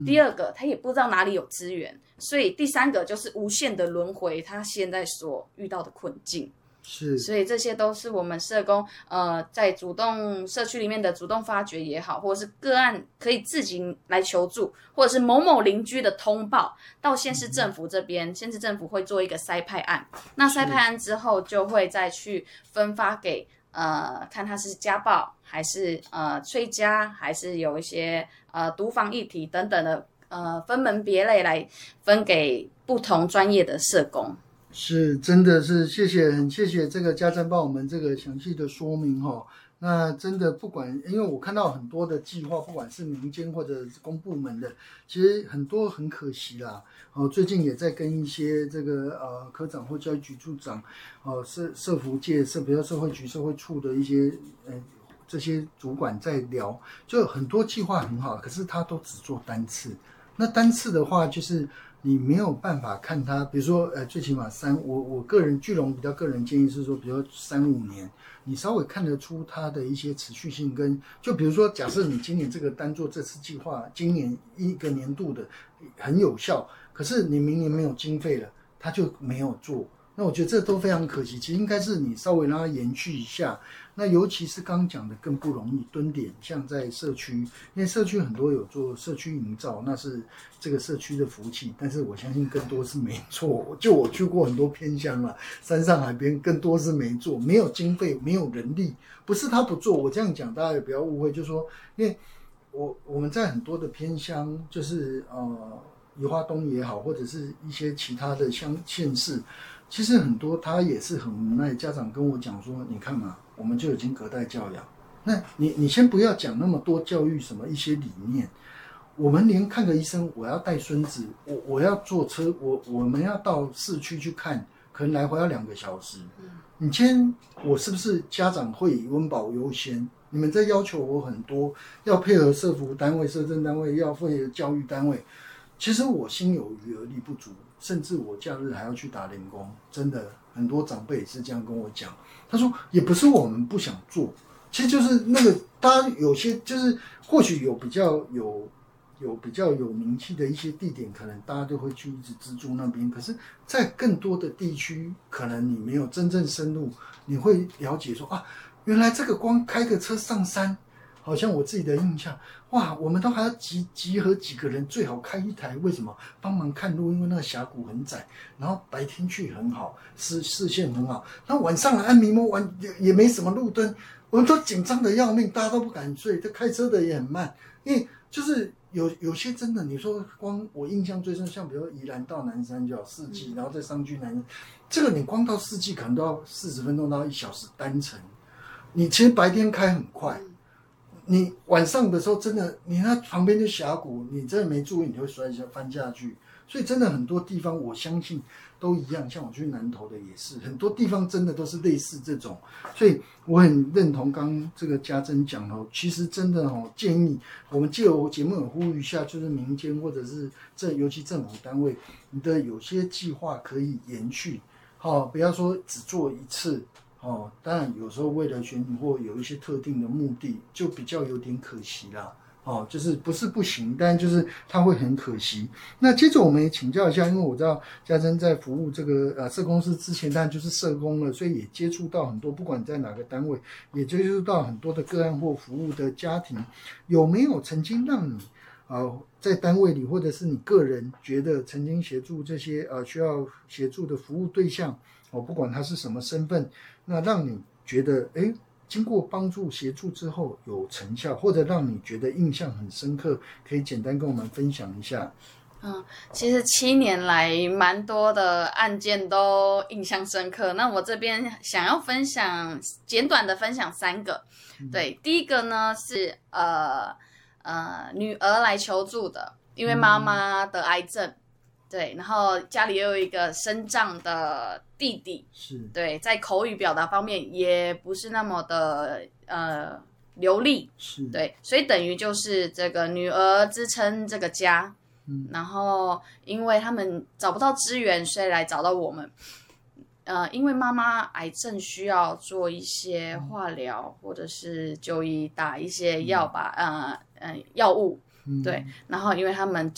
第二个他也不知道哪里有资源，所以第三个就是无限的轮回他现在所遇到的困境。 是， 所以这些都是我们社工在主动社区里面的主动发掘也好，或者是个案可以自己来求助，或者是某某邻居的通报到县市政府这边，县市政府会做一个筛派案，那筛派案之后就会再去分发给看他是家暴还是催家，还是有一些毒防议题等等的分门别类来分给不同专业的社工。 是，真的是很谢谢这个家珍帮我们这个详细的说明哈。那真的不管，因为我看到很多的计划，不管是民间或者是公部门的，其实很多很可惜啦。最近也在跟一些这个科长或教育局处长，社福界比如社会局、社会处的一些这些主管在聊，就很多计划很好，可是他都只做单次。那单次的话，就是你没有办法看它，比如说最起码我个人聚龙比较个人建议是说，比如说3-5年，你稍微看得出它的一些持续性跟，就比如说假设你今年这个单做这次计划，今年一个年度的很有效，可是你明年没有经费了，它就没有做。那我觉得这都非常可惜，其实应该是你稍微让它延续一下。那尤其是刚讲的更不容易蹲点，像在社区，因为社区很多有做社区营造，那是这个社区的福气，但是我相信更多是没做。就我去过很多偏乡了，山上海边更多是没做，没有经费，没有人力，不是他不做。我这样讲大家也不要误会，就是说，因为我们在很多的偏乡，就是宜花东也好，或者是一些其他的县市。其实很多他也是很无奈，家长跟我讲说，你看嘛，我们就已经隔代教养，那你先不要讲那么多教育什么一些理念，我们连看个医生，我要带孙子，我要坐车，我们要到市区去看，可能来回要2个小时。你今天我是不是家长会以温饱优先？你们在要求我很多，要配合社福单位、社政单位，要配合教育单位。其实我心有余而力不足，甚至我假日还要去打零工，真的很多长辈也是这样跟我讲。他说也不是我们不想做，其实就是那个大家有些就是或许有比较有名气的一些地点，可能大家都会去一直资助那边。可是，在更多的地区，可能你没有真正深入，你会了解说啊，原来这个光开个车上山。好像我自己的印象，哇，我们都还要集合几个人，最好开一台，为什么？帮忙看路，因为那个峡谷很窄，然后白天去很好，视线很好，然后晚上来按迷蒙玩也没什么路灯，我们都紧张的要命，大家都不敢睡，这开车的也很慢，因为就是有些真的，你说光我印象最深，像比如说宜兰到南山就要4季，然后再上去南山，这个你光到4季可能都要40分钟到1小时单程，你其实白天开很快。你晚上的时候真的，你那旁边就峡谷，你真的没注意，你会翻下去。所以真的很多地方，我相信都一样。像我去南投的也是，很多地方真的都是类似这种。所以我很认同刚这个家珍讲的，其实真的建议我们借由节目也呼吁一下，就是民间或者是尤其政府单位，你的有些计划可以延续，不要说只做一次。当然有时候为了选举或有一些特定的目的，就比较有点可惜啦。就是不是不行，但就是它会很可惜。那接着我们也请教一下，因为我知道家珍在服务这个社工师之前，当然就是社工了，所以也接触到很多，不管在哪个单位，也接触到很多的个案或服务的家庭，有没有曾经让你在单位里，或者是你个人觉得曾经协助这些需要协助的服务对象，不管他是什么身份，那让你觉得经过帮助协助之后有成效，或者让你觉得印象很深刻，可以简单跟我们分享一下。 其实7年来蛮多的案件都印象深刻。那我这边想要简短的分享3个。对，第一个呢是女儿来求助的，因为妈妈得癌症。对，然后家里又有一个身障的弟弟， 是， 对，在口语表达方面也不是那么的流利， 是， 对，所以等于就是这个女儿支撑这个家，然后因为他们找不到资源，所以来找到我们。因为妈妈癌症需要做一些化疗，或者是就医打一些药物。对，然后因为他们